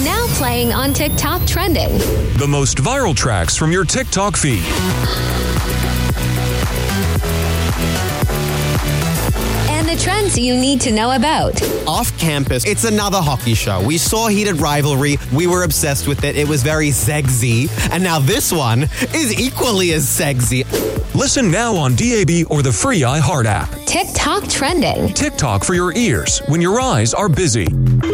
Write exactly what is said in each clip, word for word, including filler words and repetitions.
Now playing on TikTok Trending. The most viral tracks from your TikTok feed. And the trends you need to know about. Off campus, it's another hockey show. We saw Heated Rivalry. We were obsessed with it. It was very sexy. And now this one is equally as sexy. Listen now on D A B or the free iHeart app. TikTok Trending. TikTok for your ears when your eyes are busy.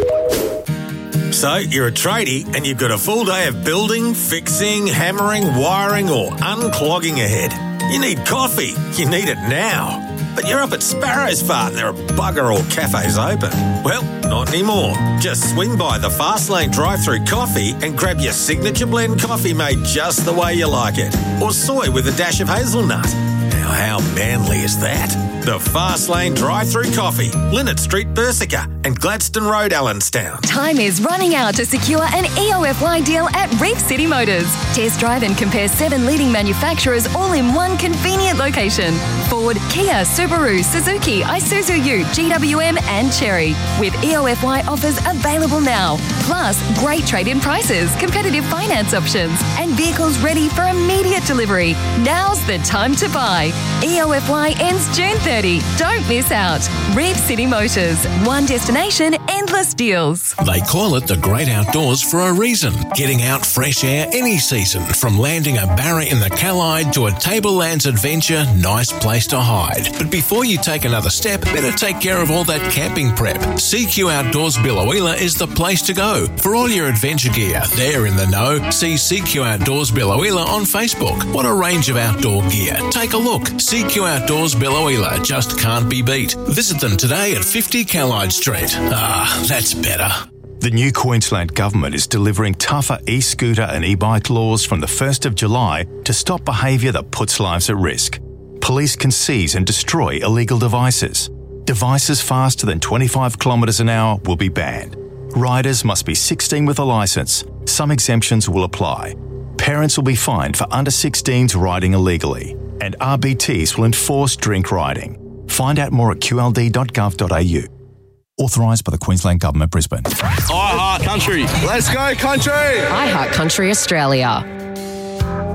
So, you're a tradie and you've got a full day of building, fixing, hammering, wiring or unclogging ahead. You need coffee. You need it now. But you're up at Sparrow's Fart and there are bugger all cafes open. Well, not anymore. Just swing by the Fastlane drive-thru coffee and grab your signature blend coffee made just the way you like it. Or soy with a dash of hazelnut. Now, how manly is that? The Fastlane drive-thru coffee, Linnet Street, Bersica and Gladstone Road, Allenstown. Time is running out to secure an E O F Y deal at Reef City Motors. Test drive and compare seven leading manufacturers all in one convenient location. Ford, Kia, Subaru, Suzuki, Isuzu U, G W M and Chery. With E O F Y offers available now. Plus, great trade-in prices, competitive finance options and vehicles ready for immediate delivery. Now's the time to buy. E O F Y ends June thirtieth. Don't miss out. Reef City Motors. One destination, endless deals. They call it the great outdoors for a reason. Getting out fresh air any season. From landing a barra in the Callide to a Tablelands adventure, nice place to hide. But before you take another step, better take care of all that camping prep. C Q Outdoors Billowheeler is the place to go. For all your adventure gear, they're in the know. See C Q Outdoors Billowheeler on Facebook. What a range of outdoor gear. Take a look. C Q Outdoors Billowheeler just can't be beat. Visit them today at fifty Callide Street. Ah, that's better. The new Queensland Government is delivering tougher e-scooter and e-bike laws from the first of July to stop behaviour that puts lives at risk. Police can seize and destroy illegal devices. Devices faster than twenty-five kilometres an hour will be banned. Riders must be sixteen with a licence. Some exemptions will apply. Parents will be fined for under sixteens riding illegally. And R B Ts will enforce drink riding. Find out more at q l d dot gov dot a u. Authorised by the Queensland Government, Brisbane. iHeart Country. Let's go, country. iHeart Country Australia.